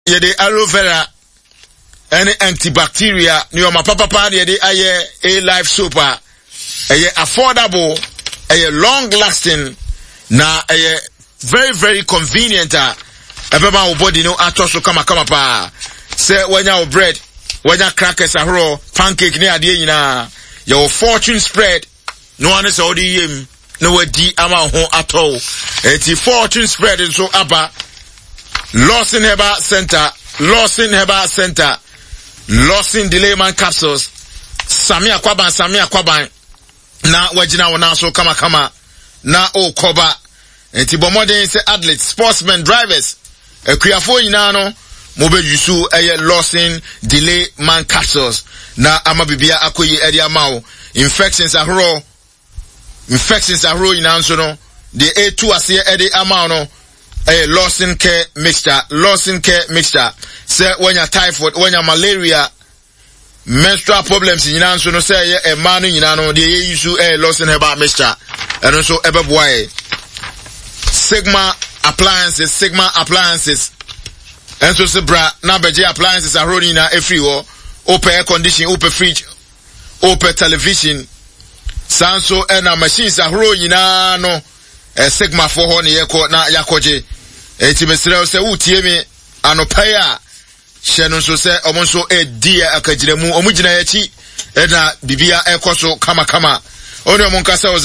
yede aloe vera any antibacteria ni o ma papa yede aye a life soap affordable long lasting na very very convenient everyone will body no atoso kama pa say when your bread when your crackers ahoro pancake ni ade nyina your fortune spread no one is odi yem no wadi ama ho atọ eti fortune spread so aba Lawson Herbal Center Lawson Delayman capsules Sami akwaban na wajina wona so kama na o koba enti bomodin say athletes sportsmen drivers akuafo nyina no mo be yusu Lawson Delayman capsules na ama bibia akoyi edi amawo infections ahoro nyina nso no the A2 ase edi amawo no Lawson Care Mixture say when you typhoid when you malaria menstrual problems nyina nso no say e man nyina no dey use Lawson Herbal Mixture and also ebeboy Sigma appliances and so se bra na beje appliances are rolling na every wo open air condition open fridge open television sanso and machines are rolling na no Sigma for ho ne yeko na yakoje enti mesrɛ sɛ wotie me anopai a hyɛ no nso sɛ ɔmo nso dia akagire mu ɔmo gyina yachi na bibia ɛkɔ kama ono ɔmo nka sɛ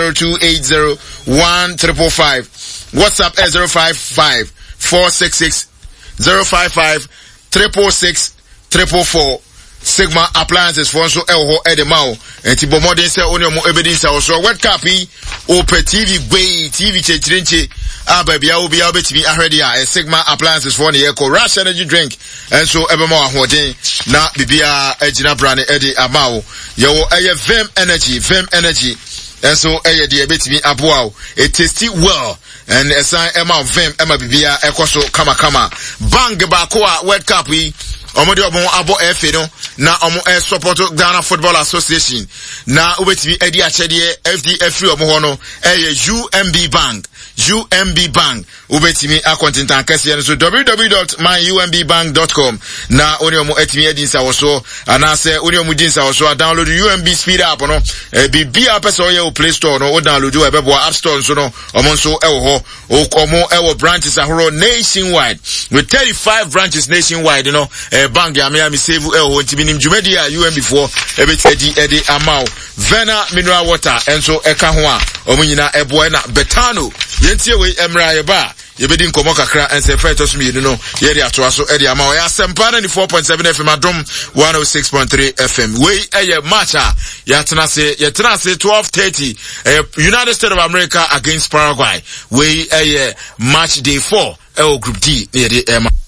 0302801555 WhatsApp 055-466-055-346-444 Sigma appliances for so elho edemao enti bomodin se oni omo ebedin sa so wet cap yi o pe TV gbe TV chechirenche ababia obi a obetimi ahwede a Sigma appliances for ne yeko Rush energy drink and so ebema ahoden na bibia agina brane edi amao yo vem energy and so de ebetimi aboa it tasty well and assign ema vem ema bibia ekoso kama bang ba ko a wet cap yi omode obon abo efe no na omo support Ghana Football Association na obetimi edi achede FDF omo ho no UMB Bank ubetimi akontintan kase no so www.myumbbank.com na oni omo etimi edi nsa wo so ana se oni omo di nsa wo so download UMB speed app no bibia person ye o Play Store no o download o ebebo App Store so no omo nso ewo ho omo ewo branches ahoro nationwide with 35 branches nationwide you know bank ya me save ewo ntimi nim dwumadi a UMB for ebeti edi amount Vena mineral water enso eka ho a omo nyina ebo na betano yentie we emra ye ba yebedi nkomo kakra ense feto so mi no ye ri ato aso e di ama ya sempa na 4.7 FM adom 106.3 FM we eye match ya tena se 12:30 United States of America against Paraguay we eye match day 4 group D ye di